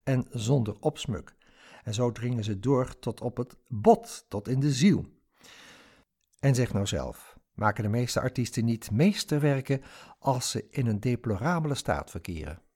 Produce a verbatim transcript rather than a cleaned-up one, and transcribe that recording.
en zonder opsmuk. En zo dringen ze door tot op het bot, tot in de ziel. En zeg nou zelf, maken de meeste artiesten niet meesterwerken als ze in een deplorabele staat verkeren?